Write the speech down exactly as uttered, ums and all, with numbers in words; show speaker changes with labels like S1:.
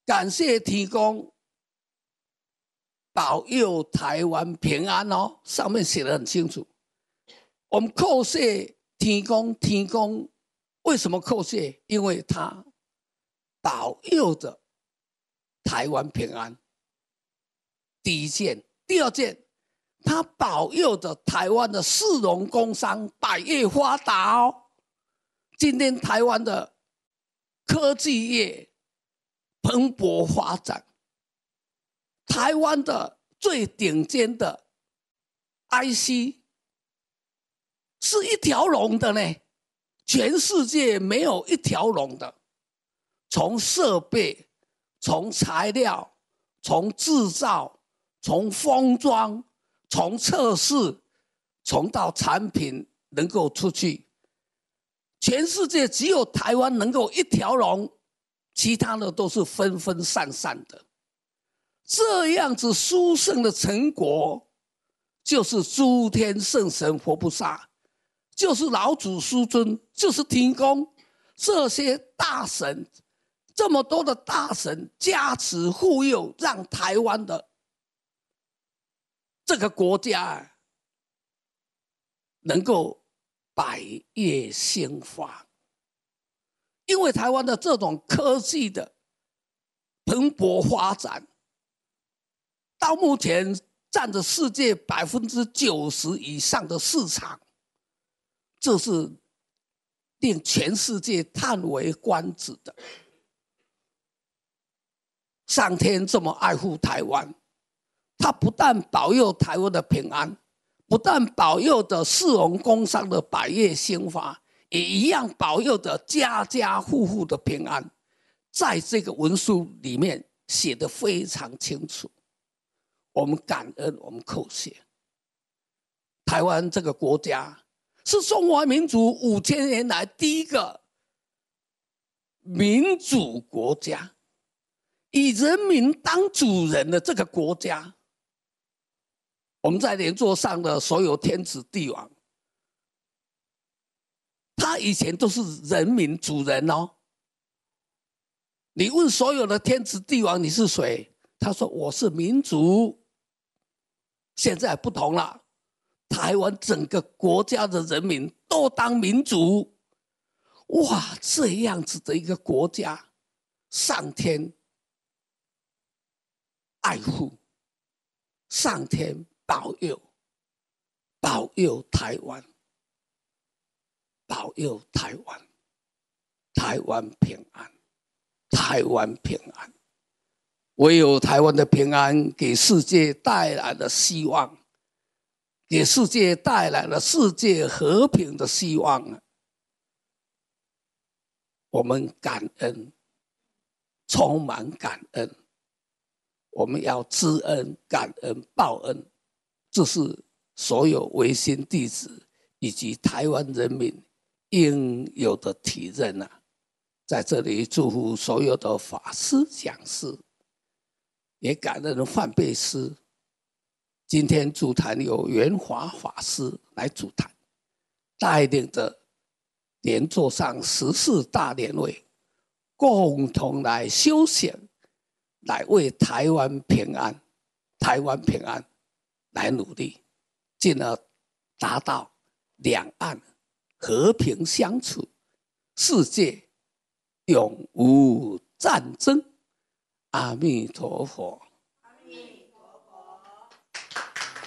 S1: 感谢天公保佑台湾平安哦，上面写得很清楚。我们叩谢天公，天公为什么叩谢？因为他保佑着台湾平安。第一件，第二件，他保佑着台湾的市农工商百业发达哦。今天台湾的科技业蓬勃发展，台湾的最顶尖的 I C 是一条龙的呢，全世界没有一条龙的。从设备，从材料，从制造，从封装，从测试，从到产品能够出去，全世界只有台湾能够一条龙，其他的都是分分散散的。这样子殊胜的成果，就是诸天圣神佛菩萨，就是老祖师尊，就是天公，这些大神，这么多的大神加持护佑，让台湾的这个国家能够百业兴发。因为台湾的这种科技的蓬勃发展，到目前占着世界百分之九十以上的市场，这是令全世界叹为观止的。上天这么爱护台湾，他不但保佑台湾的平安，不但保佑着市农工商的百业兴发，也一样保佑着家家户户的平安。在这个文书里面写得非常清楚，我们感恩，我们叩谢。台湾这个国家是中华民族五千年来第一个民主国家，以人民当主人的这个国家。我们在莲座上的所有天子帝王，他以前都是人民主人哦。你问所有的天子帝王你是谁，他说我是民主。现在不同了，台湾整个国家的人民都当民主。哇，这样子的一个国家，上天爱护，上天保佑，保佑台湾，保佑台湾，台湾平安，台湾平安。唯有台湾的平安，给世界带来了希望，给世界带来了世界和平的希望。我们感恩，充满感恩。我们要知恩、感恩、报恩，这是所有维新弟子以及台湾人民应有的体认啊！在这里祝福所有的法师讲师，也感恩范贝师。今天主坛有圆华法师来主坛，带领着莲座上十四大莲位，共同来修行，来为台湾平安、台湾平安来努力，进而达到两岸和平相处，世界永无战争。阿弥陀佛。